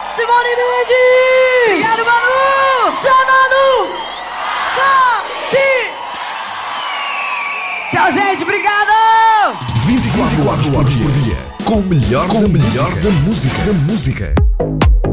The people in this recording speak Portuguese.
Simone Mendes! Obrigado, Manu! Manu! Tchau, gente, obrigado! 24 horas por dia, com o melhor da música.